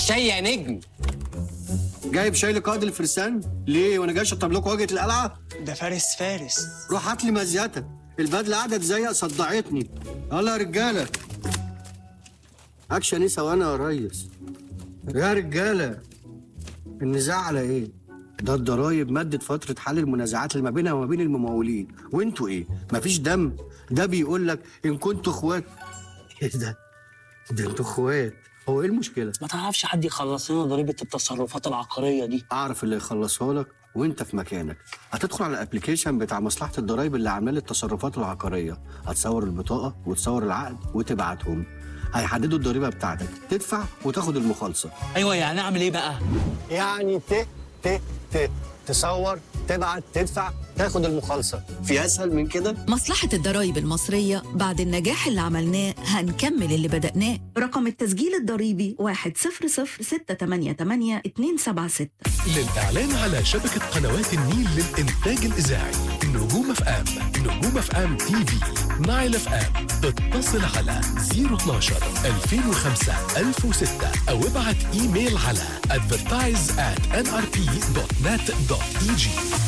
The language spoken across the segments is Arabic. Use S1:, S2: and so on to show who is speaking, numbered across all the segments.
S1: الشاي يا نجم.
S2: جايب شاي لقائد الفرسان ليه وانا جاي اشطب لكم واجهه القلعه؟
S3: ده فارس.
S2: روح هات لي مزيتك، البدله قعدت زيق صدعتني. يلا يا رجاله. اكشن ايه ثواني يا ريس. يا رجاله النزاع على ايه؟ ده الضرايب مدت فترة حل المنازعات اللي ما بينها وما بين الممولين، وانتوا ايه؟ مفيش دم؟ ده بيقول لك ان كنتوا اخوات. ايه ده انتوا اخوات. هو ايه المشكلة؟
S3: ما تعرفش حد يخلص لنا ضريبه التصرفات العقاريه دي؟
S2: اعرف اللي يخلصها لك وانت في مكانك. هتدخل على الابليكيشن بتاع مصلحة الضرايب اللي عامله التصرفات العقارية، هتصور البطاقة وتصور العقد وتبعتهم. هيحددوا الضريبة بتاعتك، تدفع وتاخد المخالصة.
S3: ايوه، يعني اعمل ايه بقى؟
S2: يعني تصور، تبعت، تدفع، تاخد المخالصة. في اسهل من كده؟
S4: مصلحة الضرايب المصرية بعد النجاح اللي عملناه هنكمل اللي بدأناه. رقم التسجيل الضريبي 100688276.
S5: للإعلان على شبكة قنوات النيل للإنتاج الإذاعي نجوم اف ام، نجوم اف ام تي في، نايل اف ام، اتصل على 012 2005 1006 أو ابعت إيميل على advertise@nrp.net.eg.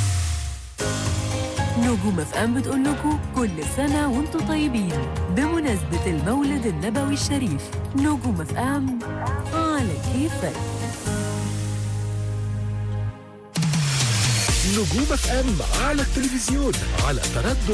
S6: نجوم اف ام بتقول لكم كل سنة وانتم طيبين بمناسبة المولد النبوي الشريف. نجوم اف ام على كيفك.
S5: نجوم اف ام على التلفزيون على تردد